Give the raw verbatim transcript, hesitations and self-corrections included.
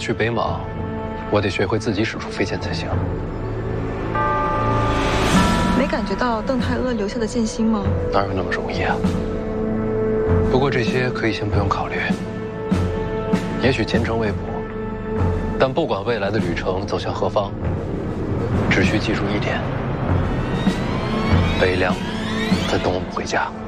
去北莽，我得学会自己使出飞剑才行。 没感觉到邓太阿留下的剑心吗？ 哪有那么容易啊？不过这些可以先不用考虑。也许前程未卜，但不管未来的旅程走向何方，只需记住一点：北凉在等我们回家。